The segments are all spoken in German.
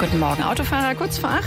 Guten Morgen, Autofahrer, kurz vor 8.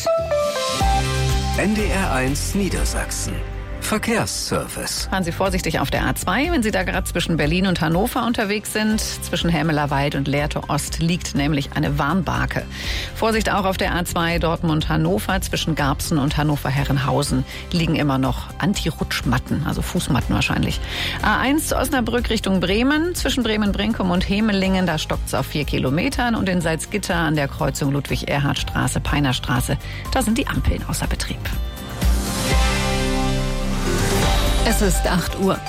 NDR1 Niedersachsen. Verkehrsservice. Fahren Sie vorsichtig auf der A2, wenn Sie da gerade zwischen Berlin und Hannover unterwegs sind. Zwischen Helmelerwald und Lehrte Ost liegt nämlich eine Warnbarke. Vorsicht auch auf der A2 Dortmund-Hannover. Zwischen Garbsen und Hannover-Herrenhausen liegen immer noch Anti-Rutschmatten, also Fußmatten wahrscheinlich. A1 Osnabrück Richtung Bremen. Zwischen Bremen-Brinkum und Hemelingen, da stockt es auf 4 Kilometern. Und in Salzgitter an der Kreuzung Ludwig-Erhard-Straße, Peinerstraße, da sind die Ampeln außer Betrieb. Es ist 8 Uhr.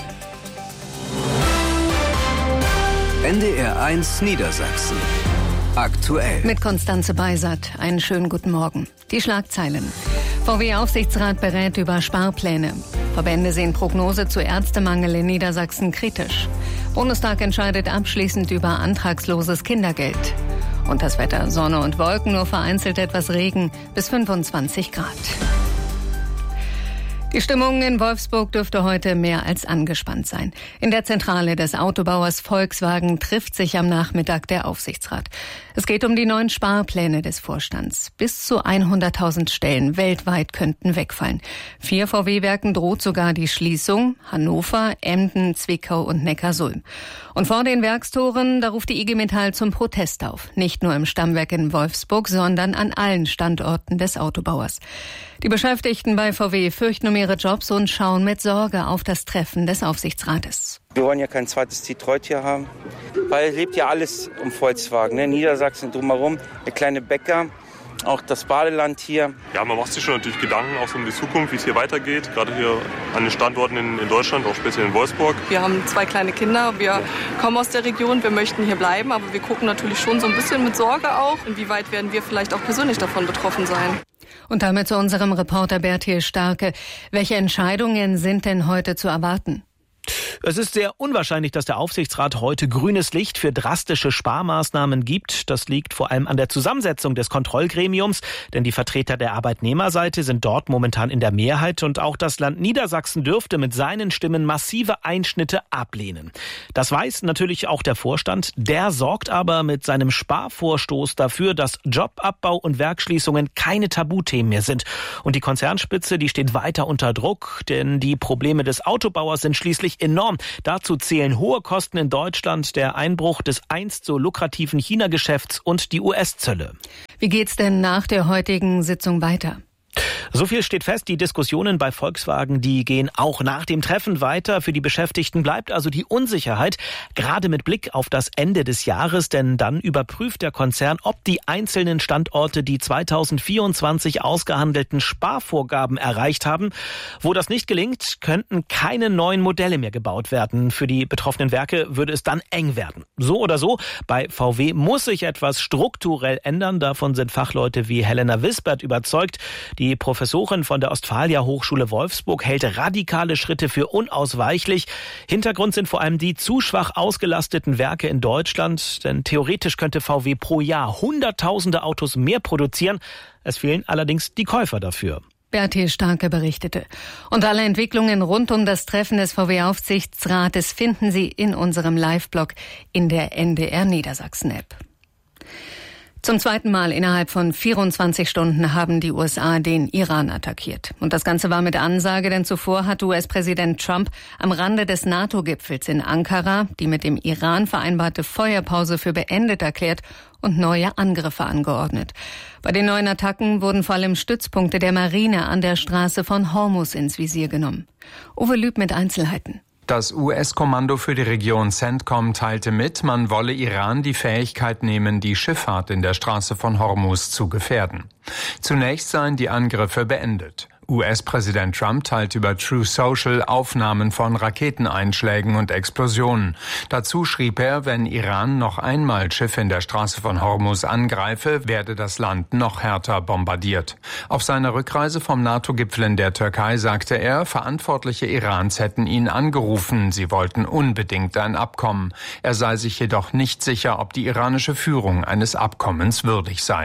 NDR1 Niedersachsen. Aktuell. Mit Konstanze Beisat. Einen schönen guten Morgen. Die Schlagzeilen. VW-Aufsichtsrat berät über Sparpläne. Verbände sehen Prognose zu Ärztemangel in Niedersachsen kritisch. Bundestag entscheidet abschließend über antragsloses Kindergeld. Und das Wetter: Sonne und Wolken, nur vereinzelt etwas Regen, bis 25 Grad. Die Stimmung in Wolfsburg dürfte heute mehr als angespannt sein. In der Zentrale des Autobauers Volkswagen trifft sich am Nachmittag der Aufsichtsrat. Es geht um die neuen Sparpläne des Vorstands. Bis zu 100.000 Stellen weltweit könnten wegfallen. 4 VW-Werken droht sogar die Schließung: Hannover, Emden, Zwickau und Neckarsulm. Und vor den Werkstoren, da ruft die IG Metall zum Protest auf. Nicht nur im Stammwerk in Wolfsburg, sondern an allen Standorten des Autobauers. Die Beschäftigten bei VW fürchten um ihre Jobs und schauen mit Sorge auf das Treffen des Aufsichtsrates. Wir wollen ja kein zweites Detroit hier haben, weil es lebt ja alles um Volkswagen. Ne? Niedersachsen drumherum, der kleine Bäcker, auch das Badeland hier. Ja, man macht sich schon natürlich Gedanken auch so um die Zukunft, wie es hier weitergeht. Gerade hier an den Standorten in Deutschland, auch speziell in Wolfsburg. Wir haben 2 kleine Kinder, wir kommen aus der Region, wir möchten hier bleiben, aber wir gucken natürlich schon so ein bisschen mit Sorge auch, inwieweit werden wir vielleicht auch persönlich davon betroffen sein. Und damit zu unserem Reporter Bertil Starke. Welche Entscheidungen sind denn heute zu erwarten? Es ist sehr unwahrscheinlich, dass der Aufsichtsrat heute grünes Licht für drastische Sparmaßnahmen gibt. Das liegt vor allem an der Zusammensetzung des Kontrollgremiums, denn die Vertreter der Arbeitnehmerseite sind dort momentan in der Mehrheit und auch das Land Niedersachsen dürfte mit seinen Stimmen massive Einschnitte ablehnen. Das weiß natürlich auch der Vorstand. Der sorgt aber mit seinem Sparvorstoß dafür, dass Jobabbau und Werksschließungen keine Tabuthemen mehr sind. Und die Konzernspitze, die steht weiter unter Druck, denn die Probleme des Autobauers sind schließlich enorm. Dazu zählen hohe Kosten in Deutschland, der Einbruch des einst so lukrativen China-Geschäfts und die US-Zölle. Wie geht's denn nach der heutigen Sitzung weiter? So viel steht fest, die Diskussionen bei Volkswagen, die gehen auch nach dem Treffen weiter. Für die Beschäftigten bleibt also die Unsicherheit, gerade mit Blick auf das Ende des Jahres, denn dann überprüft der Konzern, ob die einzelnen Standorte die 2024 ausgehandelten Sparvorgaben erreicht haben. Wo das nicht gelingt, könnten keine neuen Modelle mehr gebaut werden. Für die betroffenen Werke würde es dann eng werden. So oder so, bei VW muss sich etwas strukturell ändern. Davon sind Fachleute wie Helena Wisbert überzeugt. Die Professorin von der Ostfalia Hochschule Wolfsburg hält radikale Schritte für unausweichlich. Hintergrund sind vor allem die zu schwach ausgelasteten Werke in Deutschland. Denn theoretisch könnte VW pro Jahr Hunderttausende Autos mehr produzieren. Es fehlen allerdings die Käufer dafür. Bertil Starke berichtete. Und alle Entwicklungen rund um das Treffen des VW-Aufsichtsrates finden Sie in unserem Live-Blog in der NDR Niedersachsen-App. Zum zweiten Mal innerhalb von 24 Stunden haben die USA den Iran attackiert. Und das Ganze war mit Ansage, denn zuvor hat US-Präsident Trump am Rande des NATO-Gipfels in Ankara die mit dem Iran vereinbarte Feuerpause für beendet erklärt und neue Angriffe angeordnet. Bei den neuen Attacken wurden vor allem Stützpunkte der Marine an der Straße von Hormuz ins Visier genommen. Uwe Lüb mit Einzelheiten. Das US-Kommando für die Region CENTCOM teilte mit, man wolle Iran die Fähigkeit nehmen, die Schifffahrt in der Straße von Hormuz zu gefährden. Zunächst seien die Angriffe beendet. US-Präsident Trump teilt über Truth Social Aufnahmen von Raketeneinschlägen und Explosionen. Dazu schrieb er, wenn Iran noch einmal Schiffe in der Straße von Hormuz angreife, werde das Land noch härter bombardiert. Auf seiner Rückreise vom NATO-Gipfel in der Türkei sagte er, Verantwortliche Irans hätten ihn angerufen, sie wollten unbedingt ein Abkommen. Er sei sich jedoch nicht sicher, ob die iranische Führung eines Abkommens würdig sei.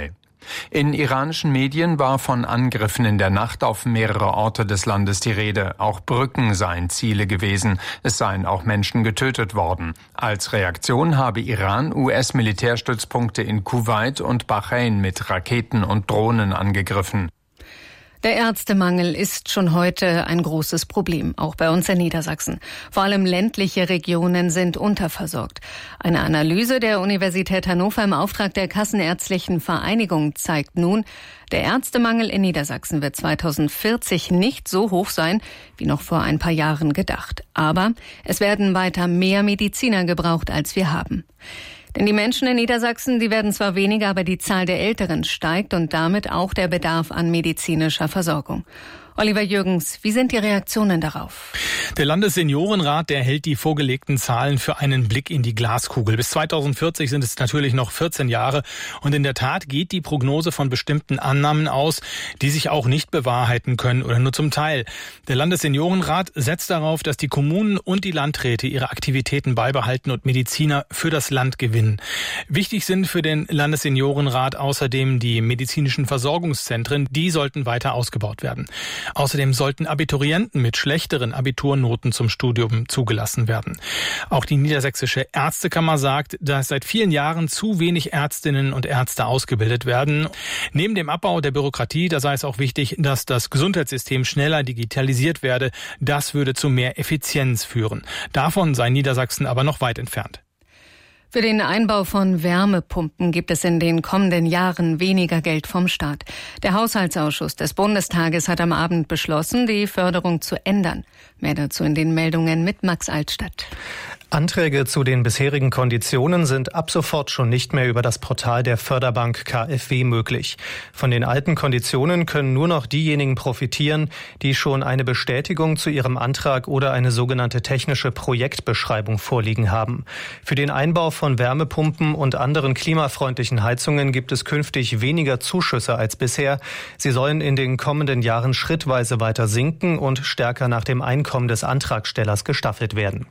In iranischen Medien war von Angriffen in der Nacht auf mehrere Orte des Landes die Rede. Auch Brücken seien Ziele gewesen. Es seien auch Menschen getötet worden. Als Reaktion habe Iran US-Militärstützpunkte in Kuwait und Bahrain mit Raketen und Drohnen angegriffen. Der Ärztemangel ist schon heute ein großes Problem, auch bei uns in Niedersachsen. Vor allem ländliche Regionen sind unterversorgt. Eine Analyse der Universität Hannover im Auftrag der Kassenärztlichen Vereinigung zeigt nun, der Ärztemangel in Niedersachsen wird 2040 nicht so hoch sein, wie noch vor ein paar Jahren gedacht. Aber es werden weiter mehr Mediziner gebraucht, als wir haben. Denn die Menschen in Niedersachsen, die werden zwar weniger, aber die Zahl der Älteren steigt und damit auch der Bedarf an medizinischer Versorgung. Oliver Jürgens, wie sind die Reaktionen darauf? Der Landesseniorenrat, der hält die vorgelegten Zahlen für einen Blick in die Glaskugel. Bis 2040 sind es natürlich noch 14 Jahre. Und in der Tat geht die Prognose von bestimmten Annahmen aus, die sich auch nicht bewahrheiten können oder nur zum Teil. Der Landesseniorenrat setzt darauf, dass die Kommunen und die Landräte ihre Aktivitäten beibehalten und Mediziner für das Land gewinnen. Wichtig sind für den Landesseniorenrat außerdem die medizinischen Versorgungszentren. Die sollten weiter ausgebaut werden. Außerdem sollten Abiturienten mit schlechteren Abiturnoten zum Studium zugelassen werden. Auch die Niedersächsische Ärztekammer sagt, dass seit vielen Jahren zu wenig Ärztinnen und Ärzte ausgebildet werden. Neben dem Abbau der Bürokratie, da sei es auch wichtig, dass das Gesundheitssystem schneller digitalisiert werde. Das würde zu mehr Effizienz führen. Davon sei Niedersachsen aber noch weit entfernt. Für den Einbau von Wärmepumpen gibt es in den kommenden Jahren weniger Geld vom Staat. Der Haushaltsausschuss des Bundestages hat am Abend beschlossen, die Förderung zu ändern. Mehr dazu in den Meldungen mit Max Altstadt. Anträge zu den bisherigen Konditionen sind ab sofort schon nicht mehr über das Portal der Förderbank KfW möglich. Von den alten Konditionen können nur noch diejenigen profitieren, die schon eine Bestätigung zu ihrem Antrag oder eine sogenannte technische Projektbeschreibung vorliegen haben. Für den Einbau von Wärmepumpen und anderen klimafreundlichen Heizungen gibt es künftig weniger Zuschüsse als bisher. Sie sollen in den kommenden Jahren schrittweise weiter sinken und stärker nach dem Einkommen des Antragstellers gestaffelt werden.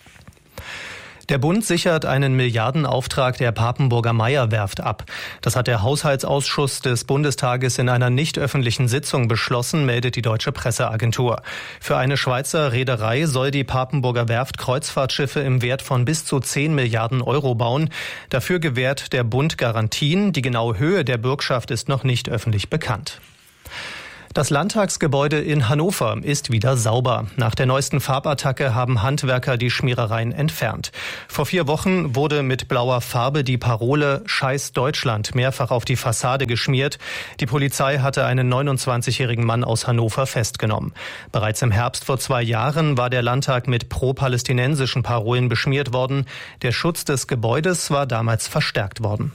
Der Bund sichert einen Milliardenauftrag der Papenburger Meyer-Werft ab. Das hat der Haushaltsausschuss des Bundestages in einer nicht öffentlichen Sitzung beschlossen, meldet die Deutsche Presseagentur. Für eine Schweizer Reederei soll die Papenburger Werft Kreuzfahrtschiffe im Wert von bis zu 10 Milliarden Euro bauen. Dafür gewährt der Bund Garantien. Die genaue Höhe der Bürgschaft ist noch nicht öffentlich bekannt. Das Landtagsgebäude in Hannover ist wieder sauber. Nach der neuesten Farbattacke haben Handwerker die Schmierereien entfernt. Vor 4 Wochen wurde mit blauer Farbe die Parole »Scheiß Deutschland« mehrfach auf die Fassade geschmiert. Die Polizei hatte einen 29-jährigen Mann aus Hannover festgenommen. Bereits im Herbst vor 2 Jahren war der Landtag mit pro-palästinensischen Parolen beschmiert worden. Der Schutz des Gebäudes war damals verstärkt worden.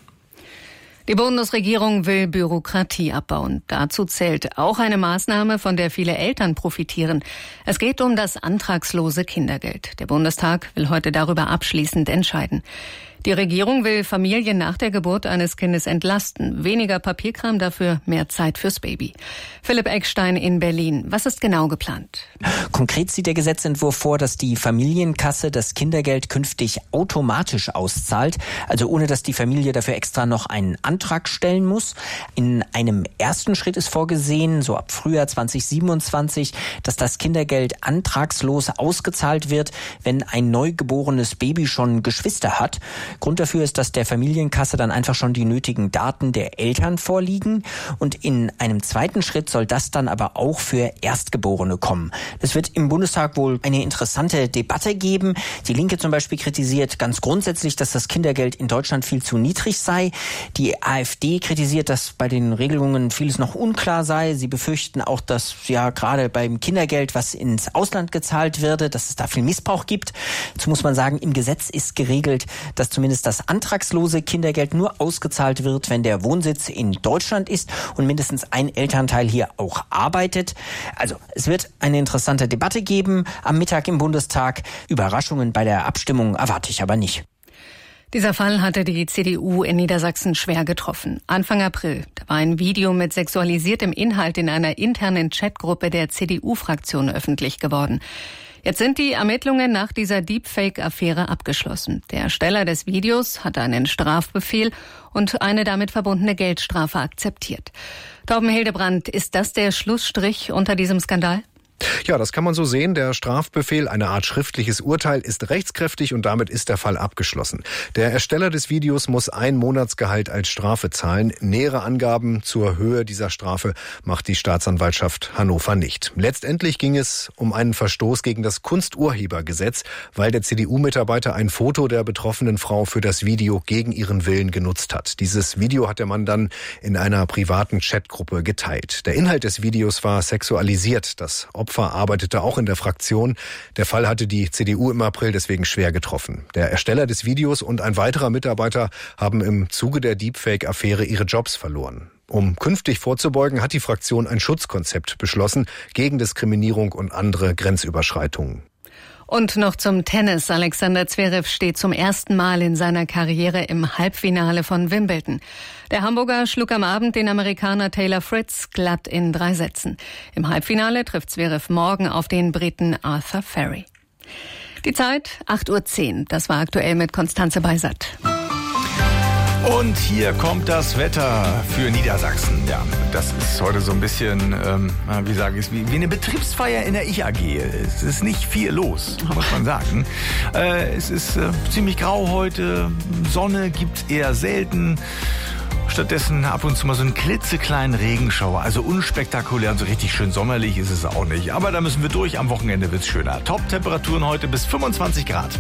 Die Bundesregierung will Bürokratie abbauen. Dazu zählt auch eine Maßnahme, von der viele Eltern profitieren. Es geht um das antragslose Kindergeld. Der Bundestag will heute darüber abschließend entscheiden. Die Regierung will Familien nach der Geburt eines Kindes entlasten. Weniger Papierkram, dafür mehr Zeit fürs Baby. Philipp Eckstein in Berlin. Was ist genau geplant? Konkret sieht der Gesetzentwurf vor, dass die Familienkasse das Kindergeld künftig automatisch auszahlt, also ohne dass die Familie dafür extra noch einen Antrag stellen muss. In einem ersten Schritt ist vorgesehen, so ab Frühjahr 2027, dass das Kindergeld antragslos ausgezahlt wird, wenn ein neugeborenes Baby schon Geschwister hat. Grund dafür ist, dass der Familienkasse dann einfach schon die nötigen Daten der Eltern vorliegen. Und in einem zweiten Schritt soll das dann aber auch für Erstgeborene kommen. Es wird im Bundestag wohl eine interessante Debatte geben. Die Linke zum Beispiel kritisiert ganz grundsätzlich, dass das Kindergeld in Deutschland viel zu niedrig sei. Die AfD kritisiert, dass bei den Regelungen vieles noch unklar sei. Sie befürchten auch, dass ja gerade beim Kindergeld, was ins Ausland gezahlt werde, dass es da viel Missbrauch gibt. Dazu muss man sagen, im Gesetz ist geregelt, dass zumindest das antragslose Kindergeld nur ausgezahlt wird, wenn der Wohnsitz in Deutschland ist und mindestens ein Elternteil hier auch arbeitet. Also es wird eine interessante Debatte geben am Mittag im Bundestag. Überraschungen bei der Abstimmung erwarte ich aber nicht. Dieser Fall hatte die CDU in Niedersachsen schwer getroffen. Anfang April, da war ein Video mit sexualisiertem Inhalt in einer internen Chatgruppe der CDU-Fraktion öffentlich geworden. Jetzt sind die Ermittlungen nach dieser Deepfake-Affäre abgeschlossen. Der Ersteller des Videos hatte einen Strafbefehl und eine damit verbundene Geldstrafe akzeptiert. Torben Hildebrandt, ist das der Schlussstrich unter diesem Skandal? Ja, das kann man so sehen. Der Strafbefehl, eine Art schriftliches Urteil, ist rechtskräftig und damit ist der Fall abgeschlossen. Der Ersteller des Videos muss 1 Monatsgehalt als Strafe zahlen. Nähere Angaben zur Höhe dieser Strafe macht die Staatsanwaltschaft Hannover nicht. Letztendlich ging es um einen Verstoß gegen das Kunsturhebergesetz, weil der CDU-Mitarbeiter ein Foto der betroffenen Frau für das Video gegen ihren Willen genutzt hat. Dieses Video hat der Mann dann in einer privaten Chatgruppe geteilt. Der Inhalt des Videos war sexualisiert. Das Opfer arbeitete auch in der Fraktion. Der Fall hatte die CDU im April deswegen schwer getroffen. Der Ersteller des Videos und ein weiterer Mitarbeiter haben im Zuge der Deepfake-Affäre ihre Jobs verloren. Um künftig vorzubeugen, hat die Fraktion ein Schutzkonzept beschlossen gegen Diskriminierung und andere Grenzüberschreitungen. Und noch zum Tennis. Alexander Zverev steht zum ersten Mal in seiner Karriere im Halbfinale von Wimbledon. Der Hamburger schlug am Abend den Amerikaner Taylor Fritz glatt in 3 Sätzen. Im Halbfinale trifft Zverev morgen auf den Briten Arthur Ferry. Die Zeit 8:10 Uhr. Das war aktuell mit Konstanze Beisat. Und hier kommt das Wetter für Niedersachsen. Ja, das ist heute so ein bisschen, wie sage ich es, wie eine Betriebsfeier in der Ich-AG. Es ist nicht viel los, muss man sagen. Es ist ziemlich grau heute, Sonne gibt's eher selten. Stattdessen ab und zu mal so einen klitzekleinen Regenschauer. Also unspektakulär und so richtig schön sommerlich ist es auch nicht. Aber da müssen wir durch, am Wochenende wird's schöner. Top-Temperaturen heute bis 25 Grad.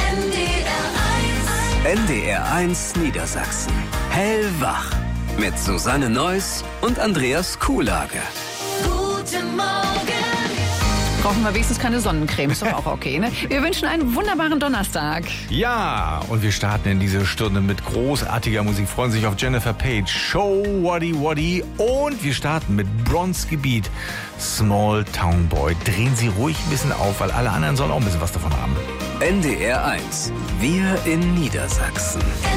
NDR 1 Niedersachsen. Hellwach. Mit Susanne Neuss und Andreas Kuhlage. Guten Morgen. Brauchen wir wenigstens keine Sonnencreme, ist doch auch okay, ne? Wir wünschen einen wunderbaren Donnerstag. Ja, und wir starten in diese Stunde mit großartiger Musik. Freuen sich auf Jennifer Page, Show Waddy Waddy. Und wir starten mit Bronzegebiet, Small Town Boy. Drehen Sie ruhig ein bisschen auf, weil alle anderen sollen auch ein bisschen was davon haben. NDR 1. Wir in Niedersachsen.